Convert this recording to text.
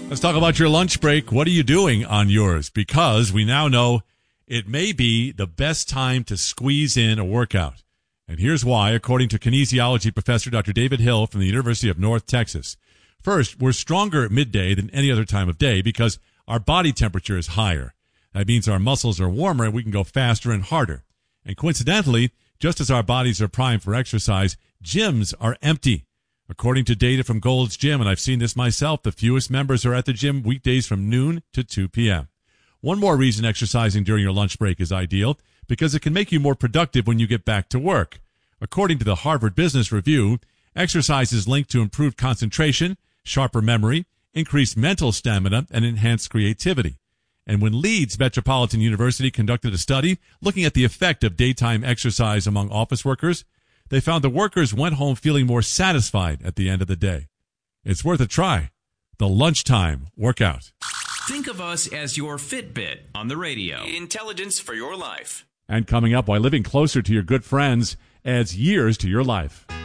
Let's talk about your lunch break. What are you doing on yours? Because we now know it may be the best time to squeeze in a workout. And here's why, according to kinesiology professor Dr. David Hill from the University of North Texas. First, we're stronger at midday than any other time of day because our body temperature is higher. That means our muscles are warmer and we can go faster and harder. And coincidentally, just as our bodies are primed for exercise, gyms are empty. According to data from Gold's Gym, and I've seen this myself, the fewest members are at the gym weekdays from noon to 2 p.m. One more reason exercising during your lunch break is ideal, because it can make you more productive when you get back to work. According to the Harvard Business Review, exercise is linked to improved concentration, sharper memory, increased mental stamina, and enhanced creativity. And when Leeds Metropolitan University conducted a study looking at the effect of daytime exercise among office workers, they found the workers went home feeling more satisfied at the end of the day. It's worth a try. The lunchtime workout. Think of us as your Fitbit on the radio. Intelligence for your life. And coming up, why living closer to your good friends adds years to your life.